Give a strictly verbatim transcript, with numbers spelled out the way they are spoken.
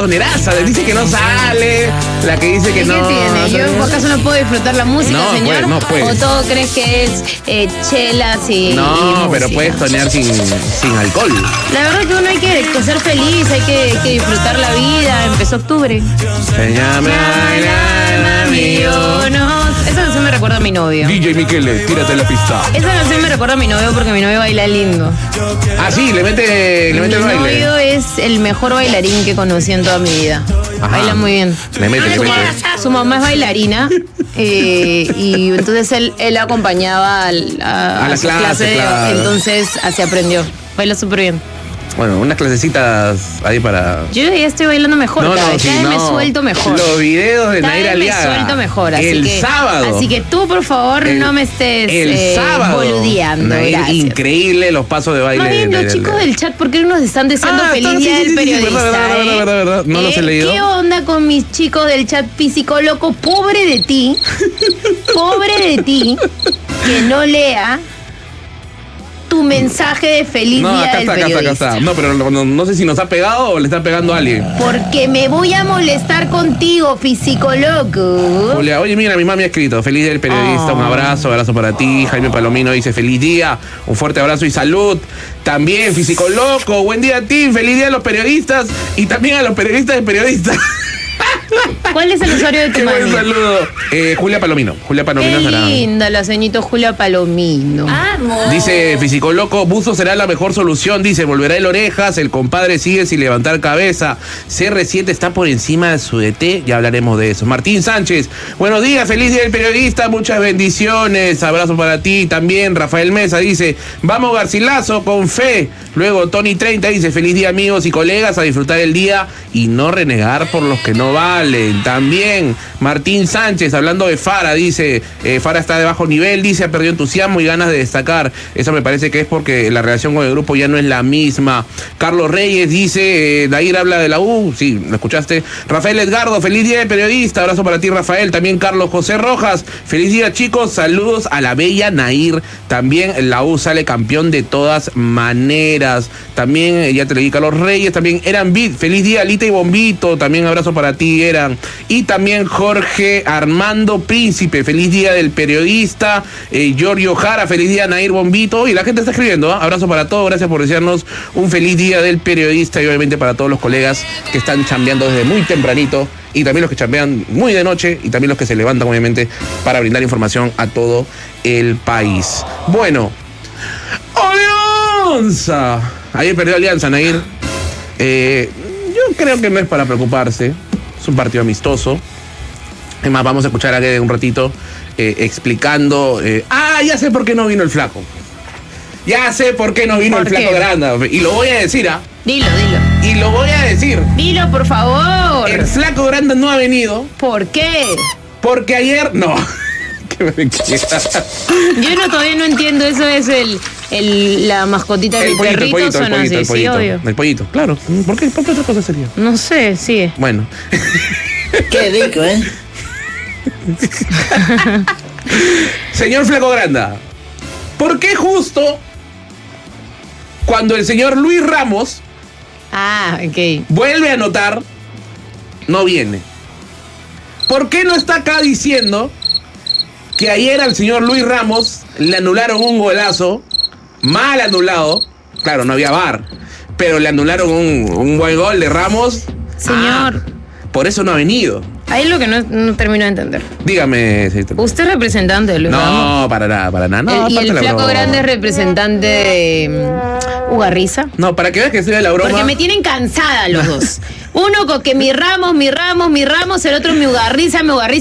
toneraza. Dice que no sale, la que dice que no. ¿Qué tiene? ¿Yo acaso no puedo disfrutar la música, no, señor? Pues, no puedes. ¿O todo crees que es eh, chelas y No, y pero puedes tonear sin, sin alcohol. La verdad que uno hay que, que ser feliz, hay que, que disfrutar la vida. Empezó octubre. Enséñame a bailar, amigo. No, esa canción me recuerda a mi novio. D J Michele, tírate la pista. Esa canción me recuerda a mi novio porque mi novio baila lindo. Ah, sí, le mete, le mete el Mi baile. novio es el mejor bailarín que conocí en toda mi vida. Ajá. Baila muy bien. Le mete, le su, mete. ma- su mamá es bailarina eh, y entonces él, él acompañaba al- a, A la su clase, clase de- claro. entonces así aprendió. Baila súper bien. Bueno, unas clasecitas ahí para... Yo ya estoy bailando mejor, No, cada no, vez sí, cada vez me no. suelto mejor. Los videos de Cada Nair vez me Aliaga. suelto mejor, así el que, sábado. Así que tú, por favor, El- no me estés El eh, sábado. boludeando. Nair, Gracias. increíble los pasos de baile. Más bien, de- los de- chicos de- del chat, ¿por qué no nos están deseando Ah, feliz está, día sí, del sí, sí, periodista? verdad, verdad, eh? verdad, verdad, verdad. No los he leído. ¿Qué onda con mis chicos del chat físico, loco? Pobre de ti. Pobre de ti que no lea tu mensaje de feliz No, día acá del está, acá está, acá periodista. está. No, pero no, no- no sé si nos ha pegado o le está pegando a alguien. Porque me voy a molestar contigo, físico loco. Julia, oye, mira, mi mami ha escrito, feliz día del periodista, Oh. un abrazo, abrazo para ti. Jaime Palomino dice, feliz día, un fuerte abrazo y salud. También, físico loco, buen día a ti, feliz día a los periodistas y también a los periodistas de periodistas. ¿Cuál es el usuario de tu Qué buen mami? saludo. Eh, Julia Palomino, Julia Palomino Qué será. linda la ceñito Julia Palomino. Dice Físico Loco, Buzo será la mejor solución. Dice, volverá el Orejas, el compadre sigue sin levantar cabeza. C R siete está por encima de su D T, ya hablaremos de eso. Martín Sánchez, buenos días, feliz día del periodista, muchas bendiciones. Abrazo para ti también. Rafael Mesa dice, vamos Garcilaso, con fe. Luego Tony treinta dice, feliz día amigos y colegas, a disfrutar el día y no renegar por los que no valen. También Martín Sánchez, hablando de Fara, dice, eh, Fara está de bajo nivel, dice, ha perdido entusiasmo y ganas de destacar. Eso me parece que es porque la relación con el grupo ya no es la misma. Carlos Reyes dice, eh, Nair habla de la U, sí, ¿lo escuchaste? Rafael Edgardo, feliz día de periodista, abrazo para ti Rafael. También Carlos José Rojas, feliz día chicos, saludos a la bella Nair. También la U sale campeón de todas maneras. También, eh, ya te leí Carlos Reyes, también Eran Bit, feliz día Alita y Bombito, también abrazo para ti Eran. Y también Jorge Armando Príncipe, feliz día del periodista. eh, Giorgio Jara, feliz día Nair Bombito. Y la gente está escribiendo, ¿eh? Abrazo para todos, gracias por desearnos un feliz día del periodista y obviamente para todos los colegas que están chambeando desde muy tempranito y también los que chambean muy de noche y también los que se levantan obviamente para brindar información a todo el país. Bueno, Alianza. Ayer perdió Alianza, Nair. Eh, yo creo que no es para preocuparse. Es un partido amistoso. Es más, vamos a escuchar a Guede un ratito eh, explicando. Eh, ah, ya sé por qué no vino el flaco. Ya sé por qué no vino el ¿Por flaco qué? Granda. Y lo voy a decir, ¿ah? Dilo, dilo. Y lo voy a decir. Dilo, por favor. El flaco Granda no ha venido ¿Por qué? porque ayer. No. Qué mentira. Yo no, todavía no entiendo, eso es el, el la mascotita del El pollito, el perrito, pollito, el son pollito, así, el sí, pollito. obvio. El pollito, claro. ¿Por qué? ¿Por qué otra cosa sería? No sé, sigue. Bueno. Qué rico, ¿eh? Señor Flaco Granda, ¿por qué justo cuando el señor Luis Ramos Ah, ok. vuelve a anotar, no viene? ¿Por qué no está acá diciendo que ayer al señor Luis Ramos le anularon un golazo, mal anulado? Claro, no había V A R, pero le anularon un, un buen gol de Ramos. Señor. Ah, por eso no ha venido. Ahí es lo que no, no termino de entender. Dígame, señorita. Usted es representante de Luis Ramos. No, para nada, para nada. No, El- y aparte el la flaco broma. grande es representante de mm, Ugarriza. No, para que veas que estoy de la broma. Porque me tienen cansada los dos. Uno con que mi Ramos, mi Ramos, mi Ramos, el otro mi Ugarriza, mi Ugarriza.